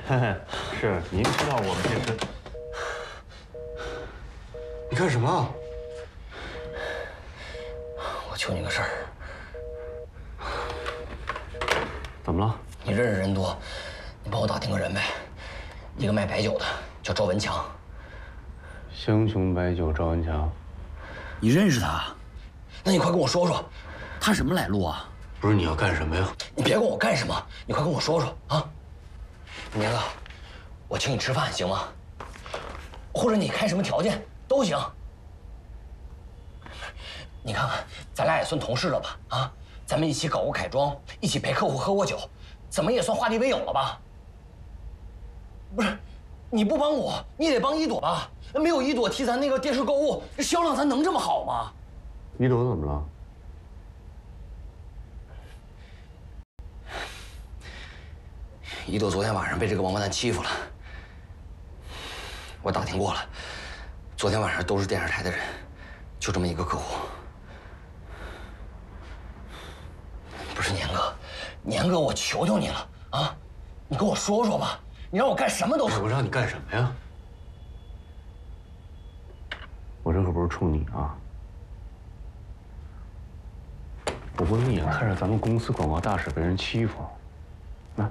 是，您知道我们这次。 你干什么？ 我求你个事儿。 怎么了？ 你认识人多，你帮我打听个人呗。一个卖白酒的，叫赵文强。 香琼白酒赵文强， 你认识他？ 那你快跟我说说， 他什么来路啊？ 不是你要干什么呀？ 你别管我干什么，你快跟我说说啊！年哥，我请你吃饭行吗？或者你开什么条件都行。你看看，咱俩也算同事了吧？啊，咱们一起搞过改装，一起陪客户喝过酒，怎么也算化敌为友了吧？不是，你不帮我，你也得帮一朵吧？没有一朵替咱那个电视购物，这销量咱能这么好吗？ 一朵怎么了？ 一朵昨天晚上被这个王八蛋欺负了，我打听过了，昨天晚上都是电视台的人，就这么一个客户。不是年哥，年哥，我求求你了啊！你跟我说说吧，你让我干什么都行。 我让你干什么呀？ 我这可不是冲你啊！我不能眼看着咱们公司广告大使被人欺负。来，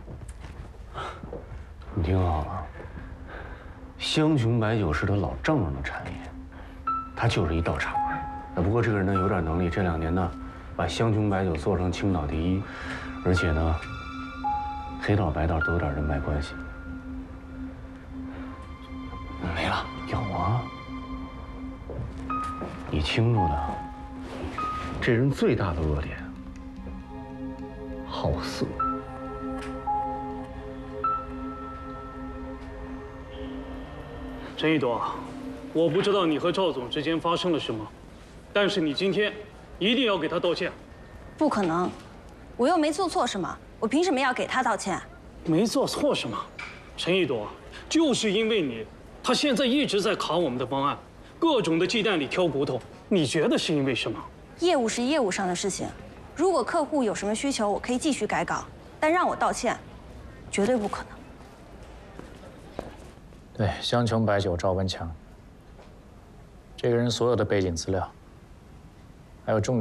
你听好了，香琼白酒是他老丈人的产业，他就是一倒茶。不过这个人呢有点能力，这2年呢把香琼白酒做成青岛第1，而且呢黑道白道都有点人脉关系。 没了？ 有啊，你清楚的。这人最大的恶点，好色。 陈一朵，我不知道你和赵总之间发生了什么，但是你今天一定要给他道歉。 不可能，我又没做错什么，我凭什么要给他道歉？ 没做错什么，陈一朵，就是因为你，他现在一直在卡我们的方案，各种的鸡蛋里挑骨头。你觉得是因为什么？ 业务是业务上的事情，如果客户有什么需求，我可以继续改稿，但让我道歉，绝对不可能。 对，香琼白酒赵文强，这个人所有的背景资料，还有重点。